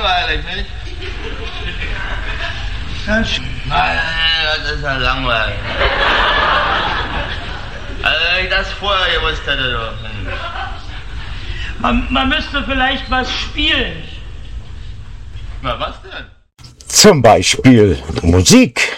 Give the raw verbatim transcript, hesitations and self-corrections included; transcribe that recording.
langweilig, nicht? Das Nein, das ist ja langweilig. Also, wenn ich das vorher gewusst hätte, du. man, man müsste vielleicht was spielen. Na, was denn? Zum Beispiel Musik.